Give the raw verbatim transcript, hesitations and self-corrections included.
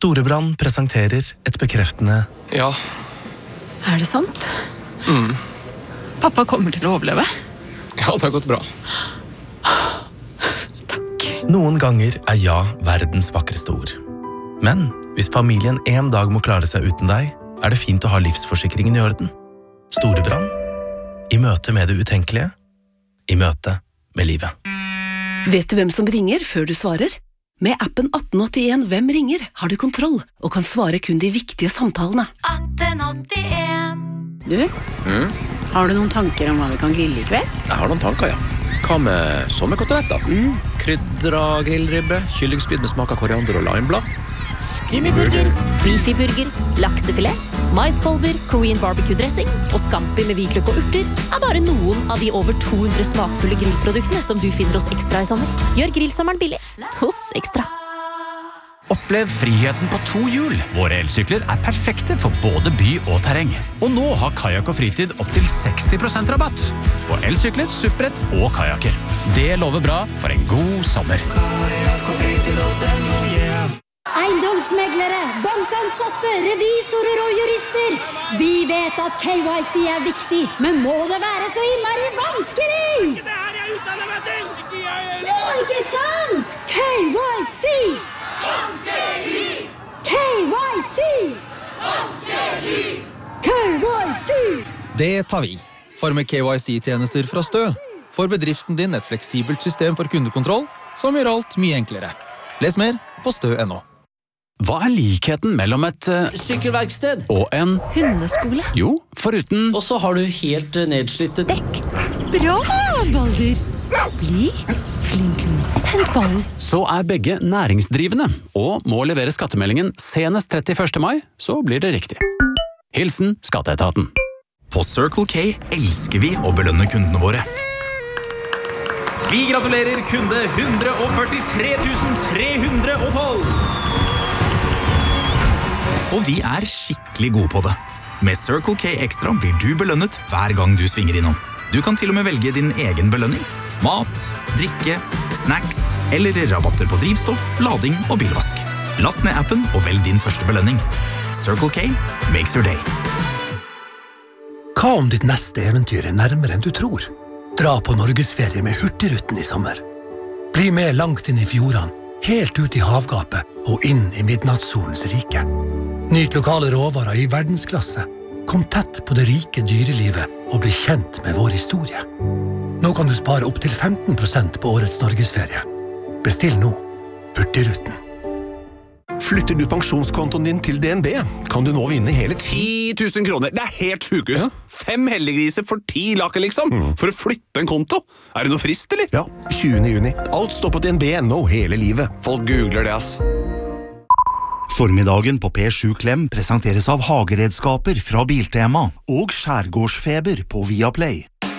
Storebrand presenterer et bekreftende Ja. Er det sant? Mm. Pappa kommer til å overleve. Ja, det har gått bra. Takk. Noen ganger er ja verdens vakreste ord. Men hvis familien en dag må klare seg uten deg, er det fint å ha livsforsikringen i orden. Storebrand. I møte med det utenkelige. I møte med livet. Vet du hvem som ringer før du svarer? Med appen atten åttien Hvem ringer har du kontroll og kan svare kun de viktige samtalene. atten åttien Du, Mm. har du noen tanker om hva vi kan grille i kveld? Jeg har noen tanker, ja. Hva med sommerkoteletter? Mm. Krydra grillribbe, kyllingspyd med smak av koriander og limeblad. Skinnyburger, beefyburger, laksefilet, maiskolber, Korean barbecue-dressing og scampi med hvitløk og urter er bare noen av de over to hundre smakfulle grillproduktene som du finner hos Ekstra i sommer. Gjør grillsommeren billig hos Ekstra. Opplev friheten på to hjul. Våre elsykler er perfekte for både by og terreng. Og nå har Kayak og Fritid opp til seksti prosent rabatt på elsykler, supprett og kajakker. Det lover bra for en god sommer. Eiendomsmeglere, bankansatte, revisorer og jurister. Vi vet at K Y C er viktig, men må det være så innmari vanskelig? Ikke det her jeg utdanner meg til! Ikke jeg heller! Ja, ikke sant? K Y C! Vanskelig! K Y C! Vanskelig! K Y C! Det tar vi. For med K Y C-tjenester fra Stø får bedriften din et fleksibelt system for kundekontroll som gjør alt mye enklere. Les mer på stø punktum no. Hva er likheten mellom et uh, Sykkelverksted og en Hundeskole. Jo, foruten Og så har du helt uh, nedslitte Dekk. Bra, Balder. Bli flink. Hent ballen. Så er begge næringsdrivende og må levere skattemeldingen senest trettiførste mai, så blir det riktig. Hilsen Skatteetaten. På Circle K elsker vi å belønne kundene våre. Vi gratulerer kunde one hundred forty-three thousand three hundred twelve. Og vi er skikkelig gode på det. Med Circle K Extra blir du belønnet hver gang du svinger innom. Du kan til og med velge din egen belønning. Mat, drikke, snacks eller rabatter på drivstoff, lading og bilvask. Last ned appen og velg din første belønning. Circle K makes your day. Hva om ditt neste eventyr er nærmere enn du tror? Dra på Norgesferie med Hurtigruten i sommer. Bli med langt inn i fjordene, helt ut i havgapet og inn i midnattssolens rike. Nyt lokale råvarer i verdensklasse. Kom tett på det rike dyrelivet og bli kjent med vår historie. Nå kan du spare opp til femten prosent på årets Norgesferie. Bestill nå. Hurtigruten. Flytter du pensjonskontoen din til D N B, kan du nå vinne hele ti tusen kroner. Det er helt sjukhus. Ja. Fem heldiggriser for ti laker, liksom. Mm. For å flytte en konto. Er det noe frist, eller? Ja, tjuende juni. Alt står på D N B punktum no hele livet. Folk googler det, ass. Formiddagen på P sju Klem presenteres av hageredskaper fra Biltema og skjærgårdsfeber på Viaplay.